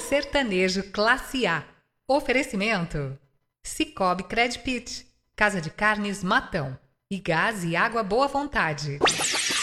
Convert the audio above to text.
sertanejo classe A. Oferecimento: Cicobi Credpit, Casa de Carnes Matão e Gás e Água Boa Vontade.